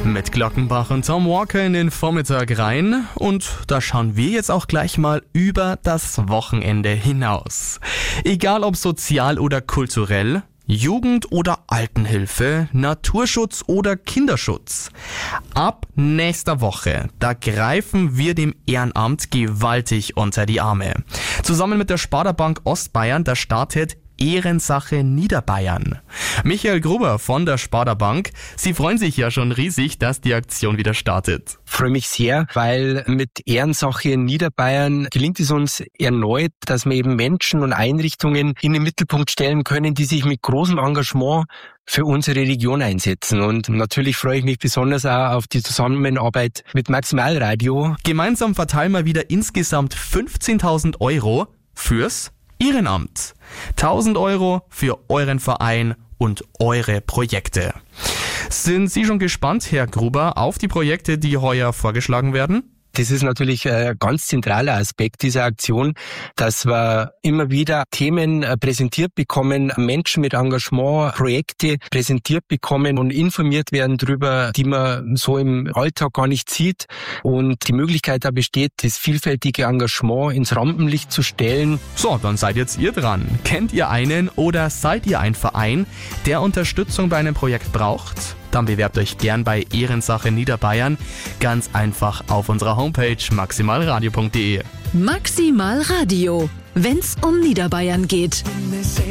Mit Glockenbach und Tom Walker in den Vormittag rein und da schauen wir jetzt auch gleich mal über das Wochenende hinaus. Egal ob sozial oder kulturell, Jugend- oder Altenhilfe, Naturschutz oder Kinderschutz. Ab nächster Woche, da greifen wir dem Ehrenamt gewaltig unter die Arme. Zusammen mit der Sparda-Bank Ostbayern, da startet Ehrensache Niederbayern. Michael Gruber von der Sparda-Bank, Sie freuen sich ja schon riesig, dass die Aktion wieder startet. Ich freue mich sehr, weil mit Ehrensache Niederbayern gelingt es uns erneut, dass wir eben Menschen und Einrichtungen in den Mittelpunkt stellen können, die sich mit großem Engagement für unsere Region einsetzen. Und natürlich freue ich mich besonders auch auf die Zusammenarbeit mit Maximalradio. Gemeinsam verteilen wir wieder insgesamt 15.000 Euro fürs Ehrenamt. 1.000 Euro für euren Verein und eure Projekte. Sind Sie schon gespannt, Herr Gruber, auf die Projekte, die heuer vorgeschlagen werden? Das ist natürlich ein ganz zentraler Aspekt dieser Aktion, dass wir immer wieder Themen präsentiert bekommen, Menschen mit Engagement, Projekte präsentiert bekommen und informiert werden darüber, die man so im Alltag gar nicht sieht. Und die Möglichkeit da besteht, das vielfältige Engagement ins Rampenlicht zu stellen. So, dann seid jetzt ihr dran. Kennt ihr einen oder seid ihr ein Verein, der Unterstützung bei einem Projekt braucht? Dann bewerbt euch gern bei Ehrensache Niederbayern. Ganz einfach auf unserer Homepage maximalradio.de. Maximal Radio, wenn's um Niederbayern geht.